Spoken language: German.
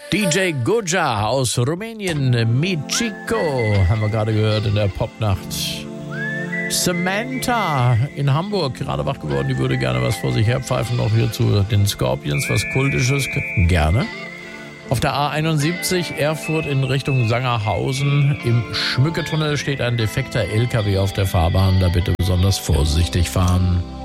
DJ Goja aus Rumänien, Mi Chico, haben wir gerade gehört in der Popnacht. Samantha in Hamburg, gerade wach geworden, die würde gerne was vor sich herpfeifen, noch hier zu den Scorpions, was Kultisches, gerne. Auf der A71 Erfurt in Richtung Sangerhausen im Schmücketunnel steht ein defekter LKW auf der Fahrbahn, da bitte besonders vorsichtig fahren.